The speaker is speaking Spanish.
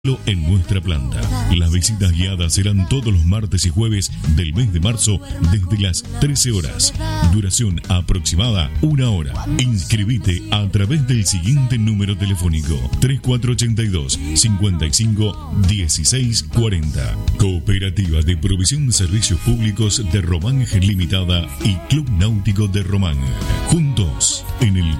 en nuestra planta. Las visitas guiadas serán todos los martes y jueves del mes de marzo desde las 13 horas. Duración aproximada 1 hora. Inscribite a través del siguiente número telefónico: 3482 55 16 40. Cooperativa de Provisión de Servicios Públicos de Román Limitada y Club Náutico de Román. Juntos en el